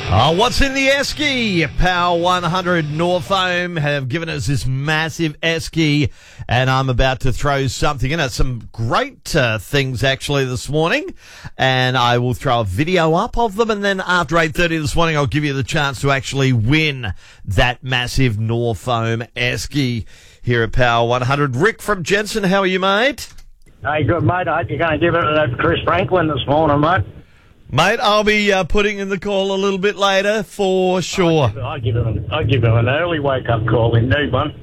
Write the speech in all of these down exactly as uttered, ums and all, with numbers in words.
Oh, what's in the esky? Power one hundred Norfoam have given us this massive esky, and I'm about to throw something in it. Some great uh, things, actually, this morning, and I will throw a video up of them, and then after eight thirty this morning, I'll give you the chance to actually win that massive Norfoam esky here at Power one hundred. Rick from Jensen, how are you, mate? Hey, good, mate. I hope you're going to give it to that Chris Franklin this morning, mate. Mate, I'll be uh, putting in the call a little bit later for sure. I'll give him, I'll give him an early wake-up call in new one.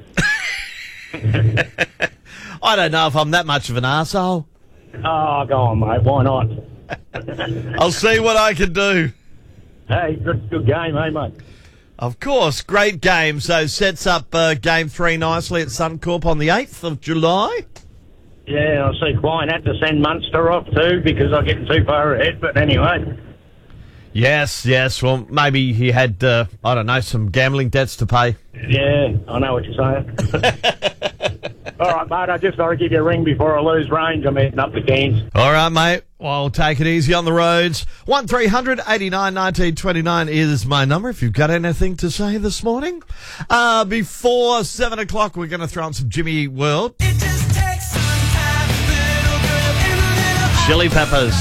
I don't know if I'm that much of an arsehole. Oh, go on, mate. Why not? I'll see what I can do. Hey, good good game, hey, mate? Of course, great game. So sets up uh, game three nicely at Suncorp on the eighth of July. Yeah, I see Quine had to send Munster off too because I'm getting too far ahead, but anyway. Yes, yes. Well, maybe he had, uh, I don't know, some gambling debts to pay. Yeah, I know what you're saying. All right, mate, I just thought I'd give you a ring before I lose range. I'm heading up the Cairns. All right, mate. Well, take it easy on the roads. one three hundred eighty-nine nineteen twenty-nine is my number if you've got anything to say this morning. Uh, before seven o'clock, we're going to throw on some Jimmy Eat World. It just takes some time, little girl, in a little Chili Peppers.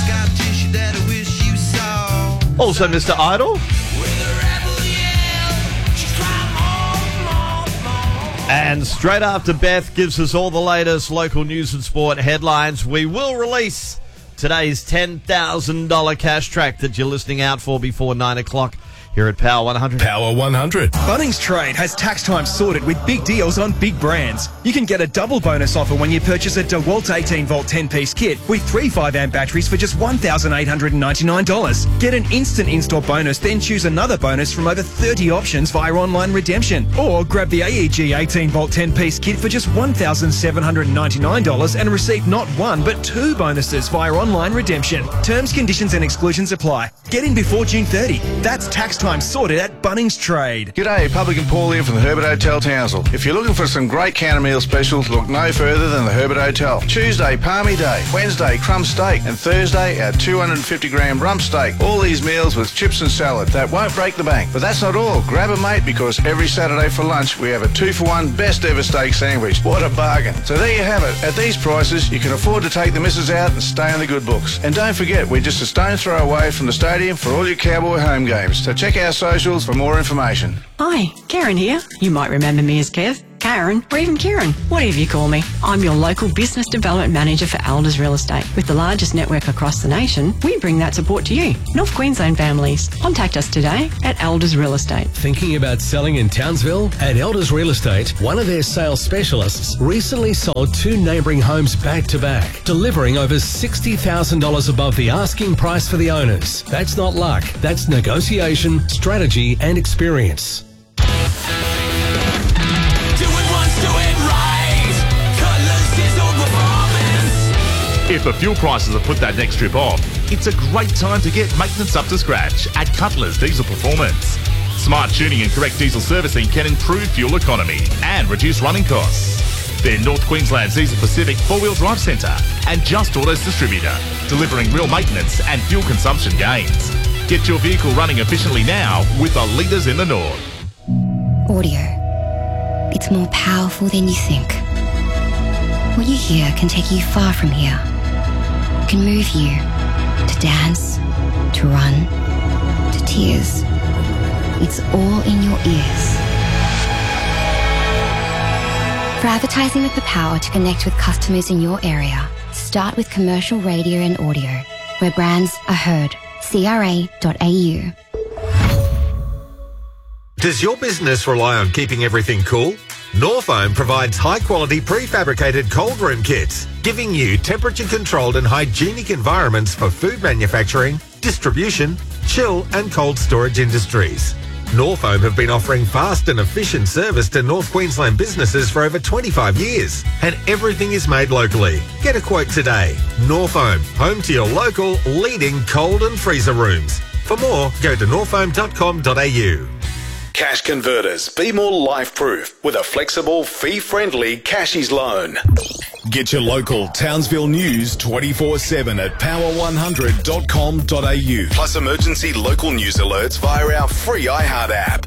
Also, Mister Idol. And straight after Beth gives us all the latest local news and sport headlines, we will release today's ten thousand dollars cash track that you're listening out for before nine o'clock here at Power one hundred. Power one hundred. Bunnings Trade has tax time sorted with big deals on big brands. You can get a double bonus offer when you purchase a DeWalt eighteen volt ten piece kit with three five amp batteries for just one thousand eight hundred ninety-nine dollars. Get an instant install bonus, then choose another bonus from over thirty options via online redemption. Or grab the A E G eighteen volt ten piece kit for just one thousand seven hundred ninety-nine dollars and receive not one but two bonuses via online redemption. Terms, conditions and exclusions apply. Get in before June thirtieth. That's tax time sorted at Bunnings Trade. G'day, Publican Paul here from the Herbert Hotel Townsville. If you're looking for some great counter meal specials, look no further than the Herbert Hotel. Tuesday, Palmy Day. Wednesday, crumb steak. And Thursday, our two hundred fifty gram rump steak. All these meals with chips and salad. That won't break the bank. But that's not all. Grab a mate because every Saturday for lunch we have a two for one best ever steak sandwich. What a bargain. So there you have it. At these prices, you can afford to take the missus out and stay in the good books. And don't forget, we're just a stone's throw away from the stadium for all your Cowboy home games. So check our socials for more information. Hi, Karen here. You might remember me as Kev, Karen, or even Kieran, whatever you call me. I'm your local business development manager for Elders Real Estate. With the largest network across the nation, we bring that support to you, North Queensland families. Contact us today at Elders Real Estate. Thinking about selling in Townsville? At Elders Real Estate, one of their sales specialists recently sold two neighbouring homes back to back, delivering over sixty thousand dollars above the asking price for the owners. That's not luck, that's negotiation, strategy and experience. If the fuel prices have put that next trip off, it's a great time to get maintenance up to scratch at Cutler's Diesel Performance. Smart tuning and correct diesel servicing can improve fuel economy and reduce running costs. They're North Queensland's Diesel Pacific four-wheel drive centre and Just Autos distributor, delivering real maintenance and fuel consumption gains. Get your vehicle running efficiently now with the leaders in the North. Audio. It's more powerful than you think. What you hear can take you far from here. Can move you to dance, to run, to tears. It's all in your ears. For advertising with the power to connect with customers in your area, start with commercial radio and audio, where brands are heard. C R A dot A U. Does your business rely on keeping everything cool? Norfoam provides high-quality prefabricated cold room kits, giving you temperature-controlled and hygienic environments for food manufacturing, distribution, chill and cold storage industries. Norfoam have been offering fast and efficient service to North Queensland businesses for over twenty-five years, and everything is made locally. Get a quote today. Norfoam, home to your local leading cold and freezer rooms. For more, go to norfoam dot com dot a u. Cash Converters. Be more life-proof with a flexible, fee-friendly Cashies loan. Get your local Townsville news twenty-four seven at power one hundred dot com dot a u. Plus emergency local news alerts via our free iHeart app.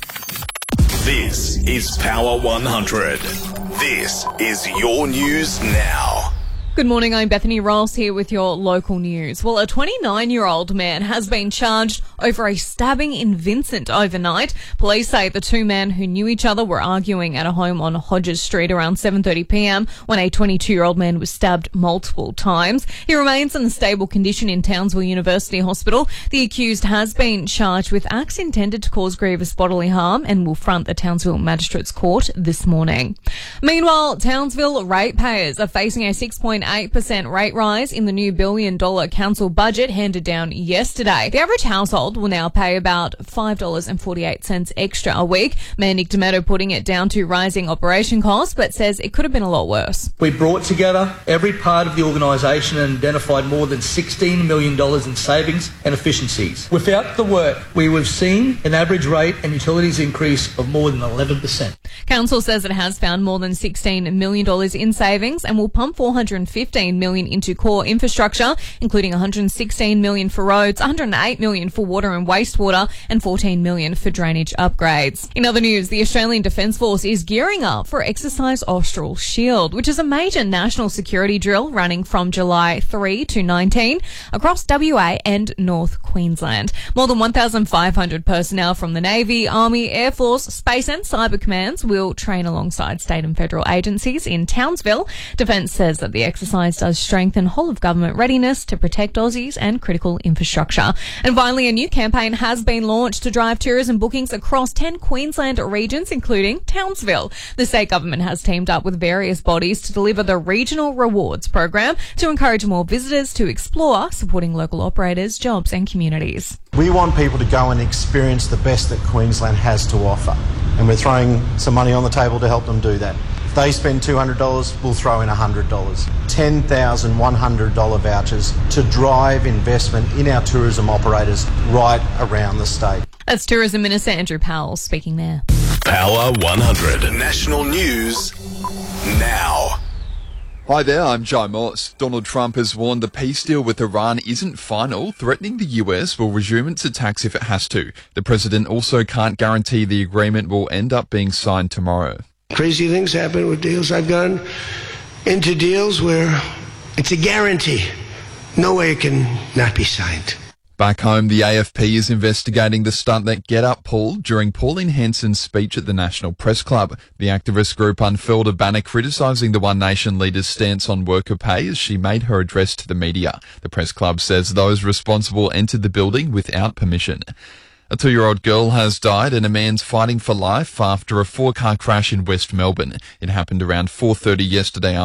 This is Power one hundred. This is your news now. Good morning, I'm Bethany Ross here with your local news. Well, a twenty-nine-year-old man has been charged over a stabbing in Vincent overnight. Police say the two men who knew each other were arguing at a home on Hodges Street around seven thirty p.m. when a twenty-two-year-old man was stabbed multiple times. He remains in a stable condition in Townsville University Hospital. The accused has been charged with acts intended to cause grievous bodily harm and will front the Townsville Magistrates Court this morning. Meanwhile, Townsville ratepayers are facing a six point eight percent rate rise in the new billion dollar council budget handed down yesterday. The average household will now pay about five dollars and forty-eight cents extra a week. Mayor Nick D'Amato putting it down to rising operation costs, but says it could have been a lot worse. We brought together every part of the organisation and identified more than sixteen million dollars in savings and efficiencies. Without the work, we would have seen an average rate and utilities increase of more than eleven percent. Council says it has found more than sixteen million dollars in savings and will pump four hundred fifteen million dollars into core infrastructure, including one hundred sixteen million dollars for roads, one hundred eight million dollars for water and wastewater, and fourteen million dollars for drainage upgrades. In other news, the Australian Defence Force is gearing up for Exercise Austral Shield, which is a major national security drill running from July third to nineteenth across W A and North Queensland. More than one thousand five hundred personnel from the Navy, Army, Air Force, Space and Cyber Commands will train alongside state and federal agencies in Townsville. Defence says that the exercise does strengthen whole-of-government readiness to protect Aussies and critical infrastructure. And finally, a new campaign has been launched to drive tourism bookings across ten Queensland regions, including Townsville. The state government has teamed up with various bodies to deliver the Regional Rewards Program to encourage more visitors to explore, supporting local operators, jobs and communities. We want people to go and experience the best that Queensland has to offer, and we're throwing some money on the table to help them do that. If they spend two hundred dollars, we'll throw in one hundred dollars. ten thousand one hundred dollars vouchers to drive investment in our tourism operators right around the state. That's Tourism Minister Andrew Powell speaking there. Power one hundred. National news now. Hi there, I'm Joe Morse. Donald Trump has warned the peace deal with Iran isn't final, threatening the U S will resume its attacks if it has to. The president also can't guarantee the agreement will end up being signed tomorrow. Crazy things happen with deals. I've gone into deals where it's a guarantee. No way it can not be signed. Back home, the A F P is investigating the stunt that Get Up pulled during Pauline Hanson's speech at the National Press Club. The activist group unfurled a banner criticising the One Nation leader's stance on worker pay as she made her address to the media. The Press Club says those responsible entered the building without permission. A two-year-old girl has died and a man's fighting for life after a four-car crash in West Melbourne. It happened around four thirty yesterday afternoon.